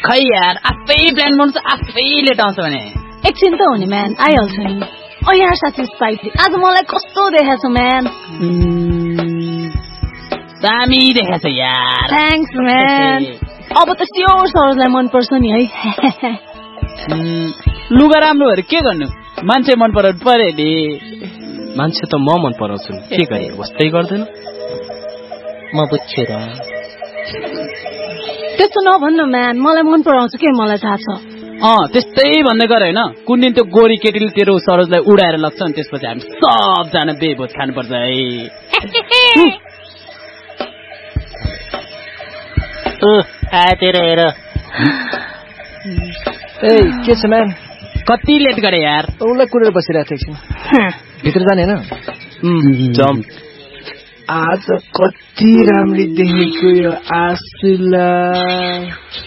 खै यार आफै प्लान बनाउँछ आफै लेट आउँछ भने एकछिन त हो नि म्यान आइहाल्छ नि यार साथी स्पाइटले आज मलाई कस्तो देखाएको म्यान दामी देखाएको यार थ्याङ्क्स म्यान अब त स्योर सरोजलाई मनपर्छ नि है लुगा राम्रो भएर के गर्नु मान्छे मन पराउनु पर्यो नि मान्छे त म मन पराउँछु के गर्ने बस्तै गर्दैन म बुझ्छु र त्यस्तो नभन्न म्यान मलाई मन पराउँछ के मलाई थाहा छ त्यस्तै भन्दै गर होइन कुन दिन त्यो गोरी केटीले तेरो सरोजलाई उडाएर लग्छ नि त्यसपछि हामी सबजना बेभोज खानुपर्छ है आएर हेर ए के छ म्यान कति लेट गरे यार उसलाई कुरेर बसिरहेको थिएँ एकछिन भित्र जाने होइन आज कति राम्ररी देखेको यो आँसुलाई